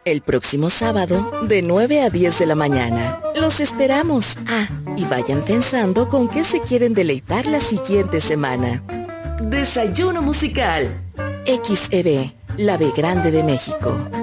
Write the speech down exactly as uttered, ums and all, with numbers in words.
El próximo sábado, de nueve a diez de la mañana. Los esperamos. Ah, y vayan pensando con qué se quieren deleitar la siguiente semana. Desayuno musical. X E B, la B grande de México.